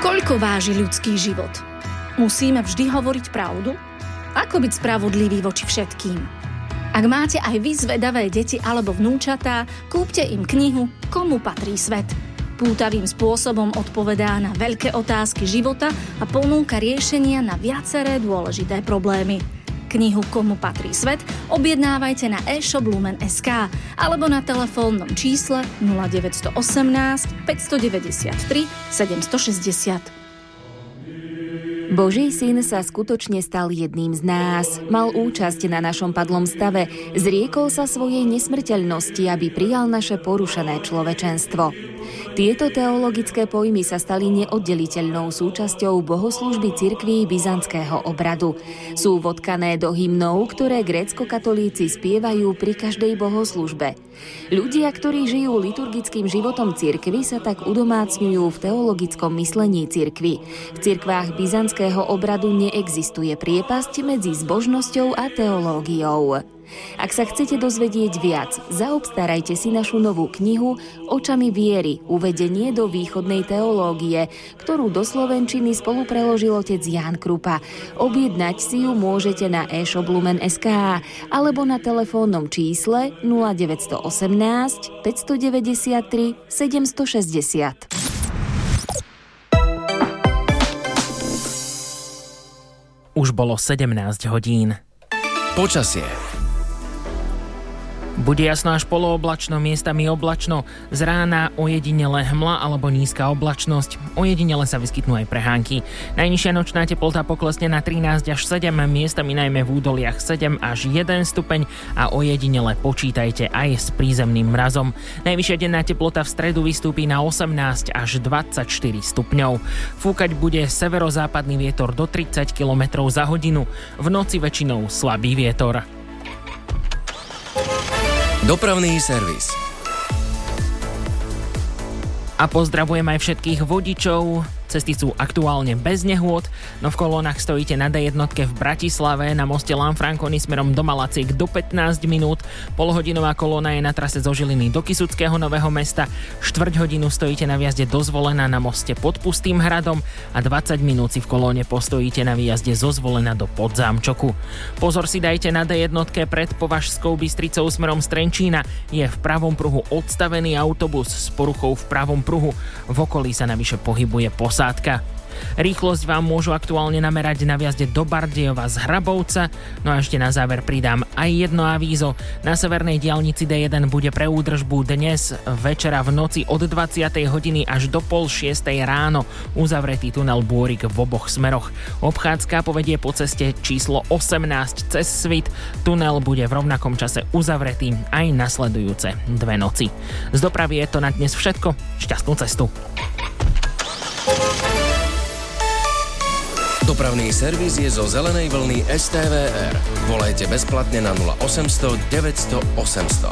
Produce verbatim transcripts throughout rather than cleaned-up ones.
Koľko váži ľudský život? Musíme vždy hovoriť pravdu? Ako byť spravodlivý voči všetkým? Ak máte aj vy zvedavé deti alebo vnúčatá, kúpte im knihu Komu patrí svet. Pútavým spôsobom odpovedá na veľké otázky života a ponúka riešenia na viaceré dôležité problémy. Knihu Komu patrí svet objednávajte na e-shop lumen bodka es ká alebo na telefónnom čísle nula deväť jedna osem, päť deväť tri, sedem šesť nula. Boží syn sa skutočne stal jedným z nás. Mal účasť na našom padlom stave. Zriekol sa svojej nesmrteľnosti, aby prijal naše porušené človečenstvo. Tieto teologické pojmy sa stali neoddeliteľnou súčasťou bohoslúžby cirkví byzantského obradu. Sú vodkané do hymnov, ktoré grécko-katolíci spievajú pri každej bohoslúžbe. Ľudia, ktorí žijú liturgickým životom cirkvi, sa tak udomácňujú v teologickom myslení cirkvi. V cirkvách byzantského obradu neexistuje priepasť medzi zbožnosťou a teológiou. Ak sa chcete dozvedieť viac, zaobstarajte si našu novú knihu Očami viery, uvedenie do východnej teológie, ktorú do slovenčiny spolupreložil otec Ján Krupa. Objednať si ju môžete na e-shop lumen bodka es ká alebo na telefónnom čísle nula deväť jedna osem, päť deväť tri, sedem šesť nula. Už bolo sedemnásť hodín. Počasie. Bude jasno až polooblačno, miestami oblačno, z rána ojedinele hmla alebo nízka oblačnosť, ojedinele sa vyskytnú aj prehánky. Najnižšia nočná teplota poklesne na trinásť až sedem, miestami najmä v údoliach sedem až jeden stupeň a ojedinele počítajte aj s prízemným mrazom. Najvyššia denná teplota v stredu vystúpi na osemnásť až dvadsaťštyri stupňov. Fúkať bude severozápadný vietor do tridsať kilometrov za hodinu, v noci väčšinou slabý vietor. Dopravný servis. A pozdravujem aj všetkých vodičov. Cesty sú aktuálne bez nehôd, no v kolónach stojíte na dé jedna v Bratislave na moste Lanfranconi smerom do Malaciek do pätnásť minút. Polhodinová kolóna je na trase zo Žiliny do Kysuckého Nového Mesta. Štvrť hodinu stojíte na výjazde do Zvolena na moste pod Pustým hradom a dvadsať minút si v kolóne postojíte na výjazde zo Zvolena do Podzámčoku. Pozor si dajte na dé jedna pred Považskou Bystricou smerom z Trenčína. Je v pravom pruhu odstavený autobus s poruchou v pravom pruhu. V okolí sa navyše pohybuje posádka. Rýchlosť vám môžu aktuálne namerať na viazde do Bardejova z Hrabovca. No a ešte na záver pridám aj jedno avízo. Na severnej diaľnici dé jeden bude pre údržbu dnes večera v noci od dvadsiatej hodiny až do pol šiestej ráno uzavretý tunel Bôrik v oboch smeroch. Obchádzka povedie po ceste číslo osemnásť cez Svit. Tunel bude v rovnakom čase uzavretý aj nasledujúce dve noci. Z dopravy je to na dnes všetko. Šťastnú cestu. Dopravný servis je zo zelenej vlny es té vé er. Volajte bezplatne na nula osemsto deväťsto osemsto.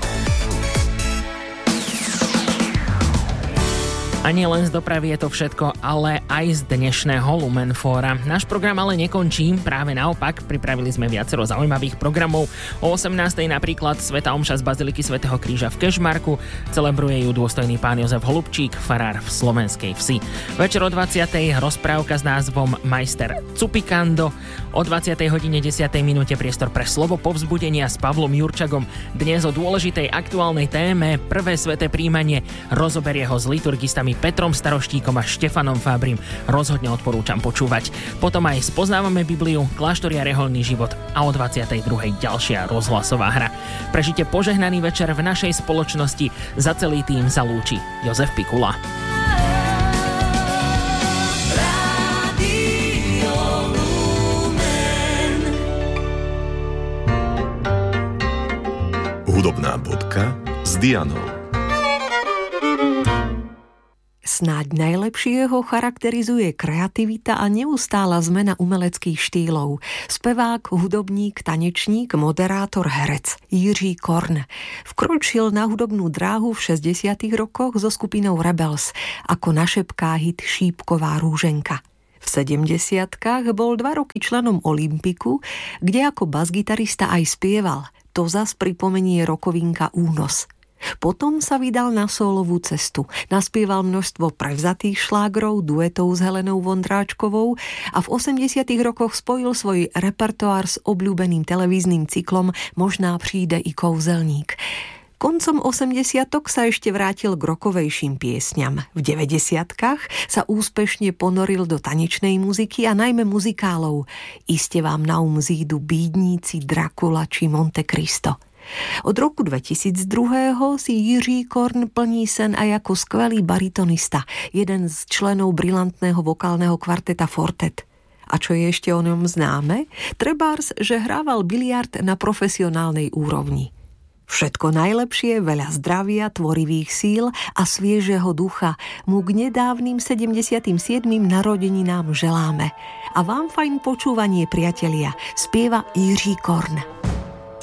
A nie len z dopravy je to všetko, ale aj z dnešného Lumenfóra. Náš program ale nekončí, práve naopak, pripravili sme viacero zaujímavých programov. O osemnástej napríklad svätá omša z Baziliky svätého Kríža v Kežmarku, celebruje ju dôstojný pán Jozef Holubčík, farár v Slovenskej Vsi. Večer o dvadsiatej rozprávka s názvom Majster Cupikando. O dvadsiatej hodine desiatej minúte priestor pre slovo povzbudenia s Pavlom Jurčagom. Dnes o dôležitej aktuálnej téme prvé sväté príjmanie rozoberie ho s liturgistami Petrom Staroštíkom a Štefanom Fábrim. Rozhodne odporúčam počúvať. Potom aj spoznávame Bibliu, kláštory a rehoľný život a o dvadsiatej druhej ďalšia rozhlasová hra. Prežite požehnaný večer v našej spoločnosti. Za celý tým sa lúči Jozef Pikula. Hudobná bodka s Dianou. Snáď najlepšie ho charakterizuje kreativita a neustála zmena umeleckých štýlov. Spevák, hudobník, tanečník, moderátor, herec Jiří Korn vkročil na hudobnú dráhu v šesťdesiatych rokoch so skupinou Rebels, ako našepká hit Šípková rúženka. V sedemdesiatkach bol dva roky členom Olympiku, kde ako basgitarista aj spieval. To zas pripomenie rokovinka Únos. Potom sa vydal na sólovú cestu. Naspieval množstvo prevzatých šlágrov, duetov s Helenou Vondráčkovou a v osemdesiatych rokoch spojil svoj repertoár s obľúbeným televíznym cyklom Možná přijde i kouzelník. Koncom osemdesiatok sa ešte vrátil k rokovejším piesňam. V deväťdesiatkach sa úspešne ponoril do tanečnej muziky a najmä muzikálov. Iste vám na um zídu Bídníci, Drakula či Monte Cristo. Od roku dvetisícdva si Jiří Korn plní sen aj ako skvelý baritonista, jeden z členov brilantného vokálneho kvarteta Fortet. A čo je ešte o ňom známe? Trebárs, že hrával biliard na profesionálnej úrovni. Všetko najlepšie, veľa zdravia, tvorivých síl a sviežeho ducha mu k nedávnym sedemdesiatym siedmym narodeninám želáme. A vám fajn počúvanie, priatelia, spieva Jiří Korn.